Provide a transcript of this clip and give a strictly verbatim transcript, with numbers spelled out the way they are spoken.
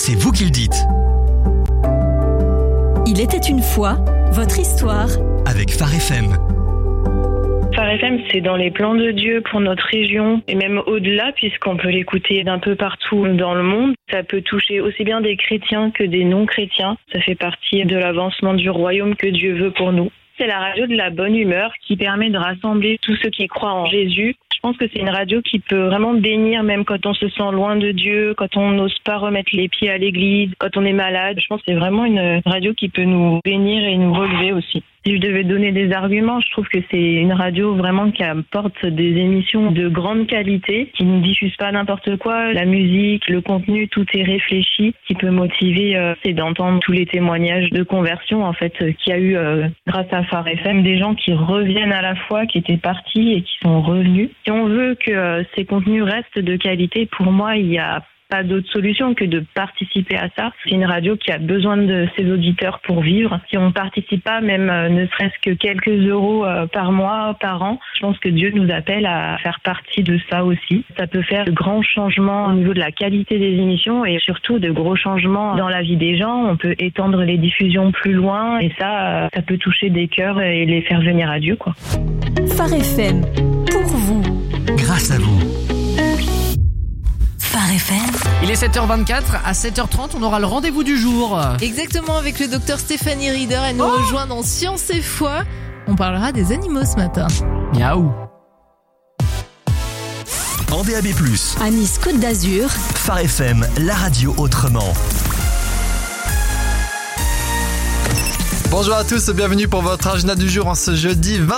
c'est vous qui le dites. Il était une fois, votre histoire. Avec Phare F M. Phare F M, c'est dans les plans de Dieu pour notre région et même au-delà, puisqu'on peut l'écouter d'un peu partout dans le monde. Ça peut toucher aussi bien des chrétiens que des non-chrétiens. Ça fait partie de l'avancement du royaume que Dieu veut pour nous. C'est la radio de la bonne humeur qui permet de rassembler tous ceux qui croient en Jésus. Je pense que c'est une radio qui peut vraiment bénir même quand on se sent loin de Dieu, quand on n'ose pas remettre les pieds à l'église, quand on est malade. Je pense que c'est vraiment une radio qui peut nous bénir et nous relever aussi. Si je devais donner des arguments, je trouve que c'est une radio vraiment qui apporte des émissions de grande qualité, qui ne diffuse pas n'importe quoi. La musique, le contenu, tout est réfléchi. Ce qui peut motiver, euh, c'est d'entendre tous les témoignages de conversion en fait euh, qu'il y a eu euh, grâce à Phare F M, des gens qui reviennent à la foi, qui étaient partis et qui sont revenus. Si on veut que euh, ces contenus restent de qualité, pour moi, il y a pas d'autre solution que de participer à ça. C'est une radio qui a besoin de ses auditeurs pour vivre. Si on participe pas, même euh, ne serait-ce que quelques euros euh, par mois, par an, je pense que Dieu nous appelle à faire partie de ça aussi. Ça peut faire de grands changements au niveau de la qualité des émissions et surtout de gros changements dans la vie des gens. On peut étendre les diffusions plus loin et ça, euh, ça peut toucher des cœurs et les faire venir à Dieu, quoi. Phare F M, pour vous. Grâce à vous. Phare F M. Il est sept heures vingt-quatre, à sept heures trente, on aura le rendez-vous du jour. Exactement, avec le docteur Stéphanie Rieder. Elle nous oh rejoint dans Science et Foi. On parlera des animaux ce matin. Miaou. En D A B plus, À Nice Côte d'Azur. Phare F M, la radio autrement. Bonjour à tous, bienvenue pour votre agenda du jour en ce jeudi vingt